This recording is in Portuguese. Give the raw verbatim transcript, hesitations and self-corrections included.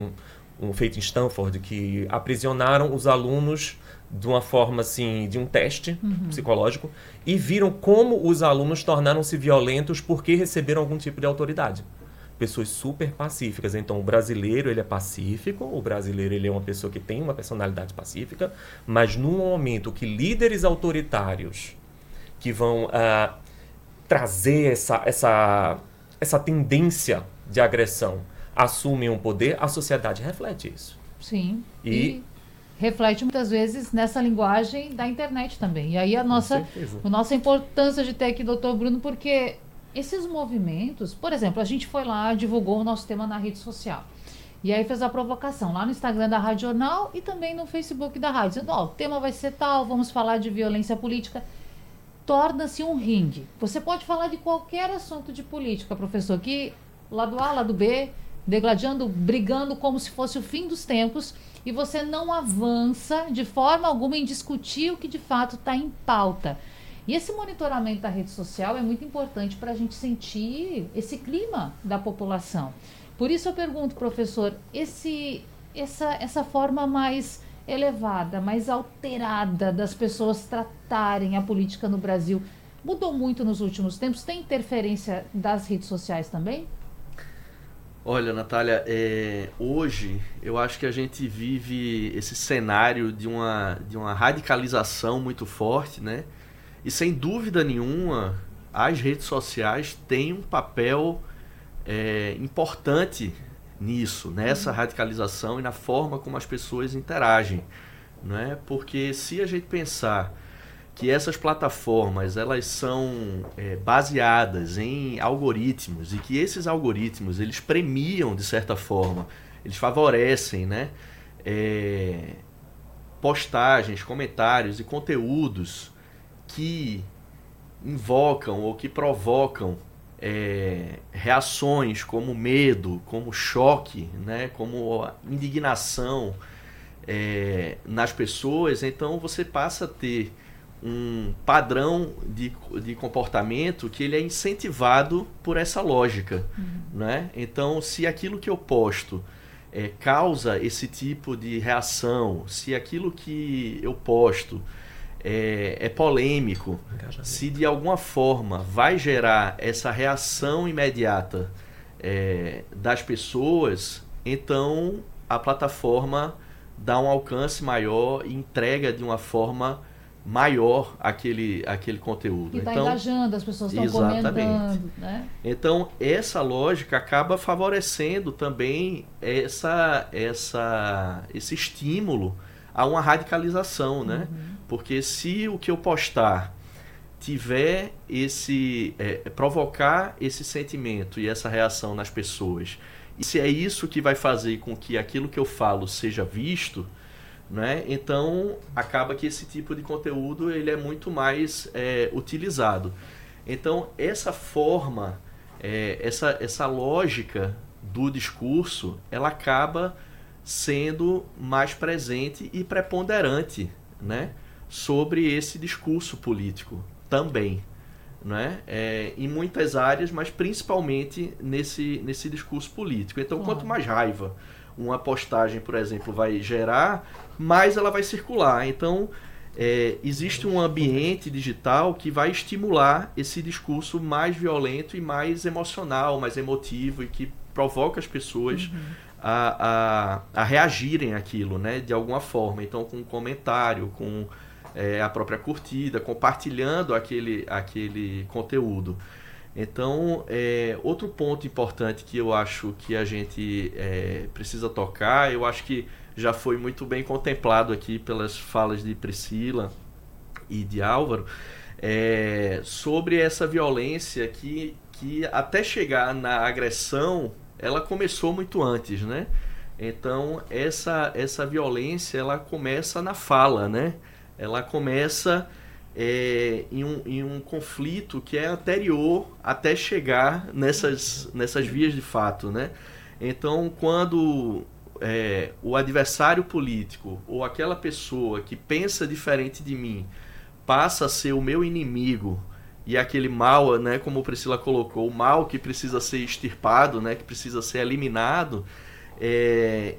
um feito em Stanford, que aprisionaram os alunos de uma forma assim, de um teste uhum. psicológico, e viram como os alunos tornaram-se violentos porque receberam algum tipo de autoridade. Pessoas super pacíficas. Então, o brasileiro, ele é pacífico, o brasileiro, ele é uma pessoa que tem uma personalidade pacífica, mas no momento que líderes autoritários que vão uh, trazer essa, essa, essa tendência de agressão assumem o poder, a sociedade reflete isso. Sim. E... e reflete muitas vezes nessa linguagem da internet também. E aí a nossa, a nossa importância de ter aqui o doutor Bruno, porque esses movimentos, por exemplo, a gente foi lá, divulgou o nosso tema na rede social. E aí fez a provocação lá no Instagram da Rádio Jornal e também no Facebook da rádio, dizendo, ó, oh, o tema vai ser tal, vamos falar de violência política. Torna-se um ringue. Você pode falar de qualquer assunto de política, professor, que lado A, lado B, degladiando, brigando como se fosse o fim dos tempos, e você não avança de forma alguma em discutir o que de fato está em pauta. E esse monitoramento da rede social é muito importante para a gente sentir esse clima da população. Por isso eu pergunto, professor, esse, essa, essa forma mais elevada, mais alterada das pessoas tratarem a política no Brasil mudou muito nos últimos tempos? Tem interferência das redes sociais também? Olha, Natália, é, hoje eu acho que a gente vive esse cenário de uma, de uma radicalização muito forte, né? E sem dúvida nenhuma, as redes sociais têm um papel é, importante nisso, nessa radicalização e na forma como as pessoas interagem, né? Porque se a gente pensar que essas plataformas elas são é, baseadas em algoritmos e que esses algoritmos eles premiam de certa forma, eles favorecem, né, é, postagens, comentários e conteúdos que invocam ou que provocam é, reações como medo, como choque, né, como indignação é, nas pessoas, então você passa a ter um padrão de, de comportamento que ele é incentivado por essa lógica, uhum. né? Então, se aquilo que eu posto é, causa esse tipo de reação, se aquilo que eu posto é, é polêmico, se de alguma forma vai gerar essa reação imediata é, das pessoas, então a plataforma dá um alcance maior e entrega de uma forma maior aquele, aquele conteúdo. E está então, engajando, as pessoas estão comentando. Né? Então, essa lógica acaba favorecendo também essa, essa, esse estímulo a uma radicalização, né? Uhum. Porque se o que eu postar tiver esse... É, provocar esse sentimento e essa reação nas pessoas, e se é isso que vai fazer com que aquilo que eu falo seja visto, né? Então acaba que esse tipo de conteúdo ele é muito mais é, utilizado. Então essa forma, é, essa, essa lógica do discurso, ela acaba sendo mais presente e preponderante, né? Sobre esse discurso político também, né? É, em muitas áreas, mas principalmente nesse, nesse discurso político. Então claro. Quanto mais raiva uma postagem, por exemplo, vai gerar, mais ela vai circular. Então, é, existe um ambiente digital que vai estimular esse discurso mais violento e mais emocional, mais emotivo, e que provoca as pessoas uhum. a, a, a reagirem àquilo, né, de alguma forma. Então, com um comentário, com é, a própria curtida, compartilhando aquele, aquele conteúdo. Então, é, outro ponto importante que eu acho que a gente é, precisa tocar, eu acho que já foi muito bem contemplado aqui pelas falas de Priscila e de Álvaro, é, sobre essa violência que, que até chegar na agressão, ela começou muito antes, né? Então, essa, essa violência, ela começa na fala, né? Ela começa... É, em, um, em um conflito que é anterior até chegar nessas, nessas vias de fato, né? Então, quando é, o adversário político ou aquela pessoa que pensa diferente de mim passa a ser o meu inimigo e aquele mal, né, como Priscila colocou, o mal que precisa ser extirpado, né, que precisa ser eliminado, é,